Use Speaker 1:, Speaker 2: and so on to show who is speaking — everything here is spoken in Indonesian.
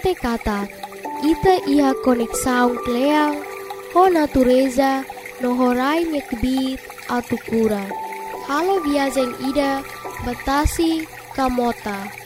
Speaker 1: te kata, ita iha konek saung kleang, ho natureza, no horai nyekbit atu kura. Halo viajeng ida, batasi kamota.